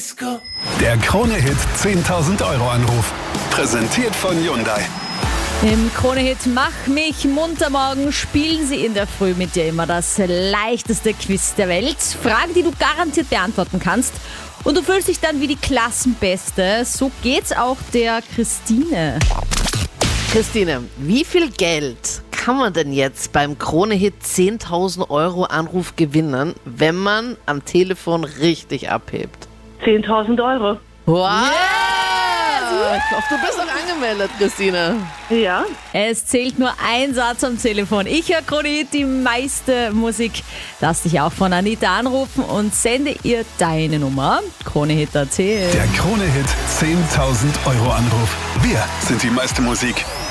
Der Krone-Hit 10.000 Euro Anruf. Präsentiert von Hyundai. Im Krone-Hit Mach mich munter morgen spielen sie in der Früh mit dir immer das leichteste Quiz der Welt. Fragen, die du garantiert beantworten kannst. Und du fühlst dich dann wie die Klassenbeste. So geht's auch der Christine. Christine, wie viel Geld kann man denn jetzt beim Krone-Hit 10.000 Euro Anruf gewinnen, wenn man am Telefon richtig abhebt? 10.000 Euro. Wow! Ich hoffe, du bist auch angemeldet, Christine. Ja. Es zählt nur ein Satz am Telefon. Ich höre Krone-Hit, die meiste Musik. Lass dich auch von Anita anrufen und sende ihr deine Nummer. Krone-Hit erzählt. Der Krone-Hit 10.000 Euro Anruf. Wir sind die meiste Musik.